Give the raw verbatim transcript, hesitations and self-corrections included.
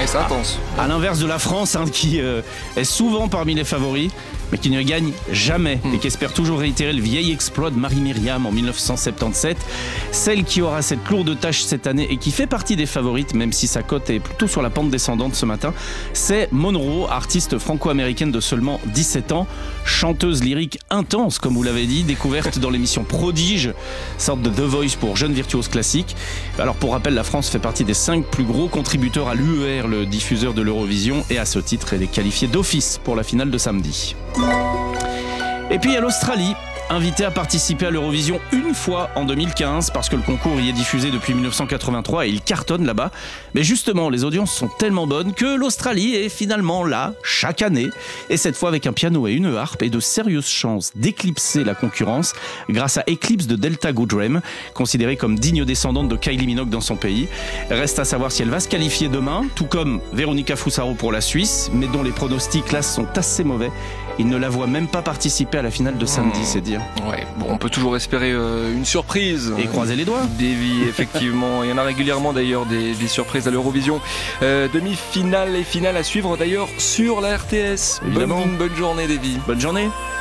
c'est intense. À l'inverse de la France, hein, qui euh, est souvent parmi les favoris, mais qui ne gagne jamais et qui espère toujours réitérer le vieil exploit de Marie-Myriam en dix-neuf cent soixante-dix-sept. Celle qui aura cette lourde tâche cette année et qui fait partie des favorites, même si sa cote est plutôt sur la pente descendante ce matin, c'est Monroe, artiste franco-américaine de seulement dix-sept ans, chanteuse lyrique intense, comme vous l'avez dit, découverte dans l'émission Prodige, sorte de The Voice pour jeunes virtuoses classiques. Alors pour rappel, la France fait partie des cinq plus gros contributeurs à l'U E R, le diffuseur de l'Eurovision, et à ce titre, elle est qualifiée d'office pour la finale de samedi. Et puis il y a l'Australie, invitée à participer à l'Eurovision une fois en deux mille quinze, parce que le concours y est diffusé depuis dix-neuf cent quatre-vingt-trois et il cartonne là-bas. Mais justement, les audiences sont tellement bonnes que l'Australie est finalement là, chaque année, et cette fois avec un piano et une harpe, et de sérieuses chances d'éclipser la concurrence grâce à Eclipse de Delta Goodrem, considérée comme digne descendante de Kylie Minogue dans son pays. Reste à savoir si elle va se qualifier demain, tout comme Veronica Fusaro pour la Suisse, mais dont les pronostics là sont assez mauvais. Il ne la voit même pas participer à la finale de samedi, mmh. c'est dire. Ouais, bon, on peut toujours espérer euh, une surprise. Et croiser les doigts. Davy, effectivement. Il y en a régulièrement d'ailleurs des, des surprises à l'Eurovision. Euh, demi-finale et finale à suivre d'ailleurs sur la R T S. Évidemment. Bonne, bonne journée, Davy. Bonne journée.